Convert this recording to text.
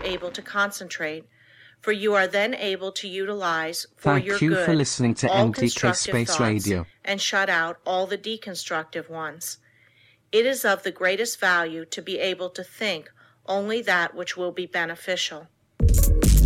able to concentrate, for you are then able to utilize for Thank your you good for listening to all MTK constructive Space thoughts Radio. and shut out all the deconstructive ones. It is of the greatest value to be able to think only that which will be beneficial.